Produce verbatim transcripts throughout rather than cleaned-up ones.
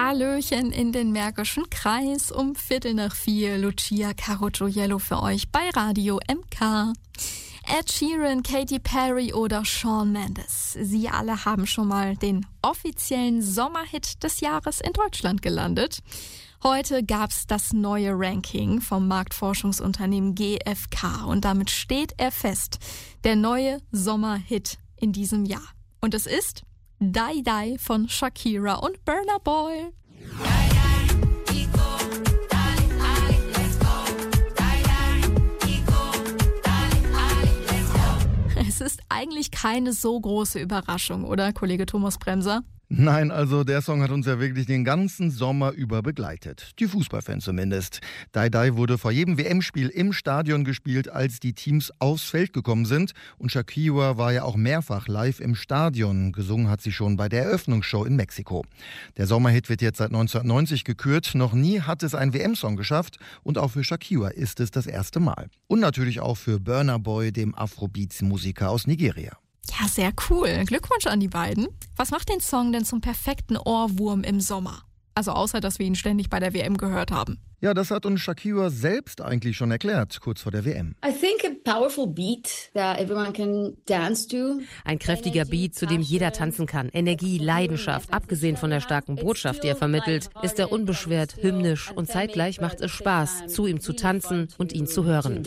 Hallöchen in den Märkischen Kreis. Um Viertel nach vier Lucia Carogioiello für euch bei Radio M K. Ed Sheeran, Katy Perry oder Shawn Mendes. Sie alle haben schon mal den offiziellen Sommerhit des Jahres in Deutschland gelandet. Heute gab's das neue Ranking vom Marktforschungsunternehmen G F K und damit steht er fest. Der neue Sommerhit in diesem Jahr. Und es ist Die Die von Shakira und Burna Boy. Es ist eigentlich keine so große Überraschung, oder, Kollege Thomas Bremser? Nein, also der Song hat uns ja wirklich den ganzen Sommer über begleitet. Die Fußballfans zumindest. Die Die wurde vor jedem W M-Spiel im Stadion gespielt, als die Teams aufs Feld gekommen sind. Und Shakira war ja auch mehrfach live im Stadion. Gesungen hat sie schon bei der Eröffnungsshow in Mexiko. Der Sommerhit wird jetzt seit neunzehnhundertneunzig gekürt. Noch nie hat es ein W M-Song geschafft. Und auch für Shakira ist es das erste Mal. Und natürlich auch für Burna Boy, dem Afrobeats-Musiker aus Nigeria. Ja, sehr cool. Glückwunsch an die beiden. Was macht den Song denn zum perfekten Ohrwurm im Sommer? Also außer, dass wir ihn ständig bei der W M gehört haben. Ja, das hat uns Shakira selbst eigentlich schon erklärt, kurz vor der W M. I think a powerful beat that everyone can dance to. Ein kräftiger Beat, zu dem jeder tanzen kann. Energie, Leidenschaft, abgesehen von der starken Botschaft, die er vermittelt, ist er unbeschwert, hymnisch und zeitgleich macht es Spaß, zu ihm zu tanzen und ihn zu hören.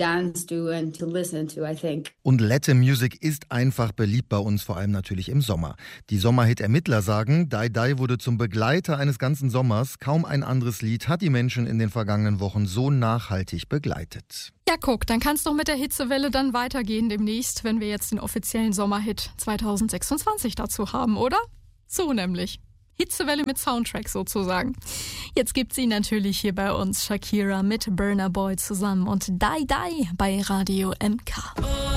Und Latin Music ist einfach beliebt bei uns, vor allem natürlich im Sommer. Die Sommerhit-Ermittler sagen, Die Die wurde zum Begleiter eines ganzen Sommers. Kaum ein anderes Lied hat die Menschen in den vergangenen Wochen so nachhaltig begleitet. Ja, guck, dann kann es doch mit der Hitzewelle dann weitergehen demnächst, wenn wir jetzt den offiziellen Sommerhit zwanzig sechsundzwanzig dazu haben, oder? So nämlich. Hitzewelle mit Soundtrack sozusagen. Jetzt gibt's ihn natürlich hier bei uns, Shakira mit Burna Boy zusammen und Die Die bei Radio M K.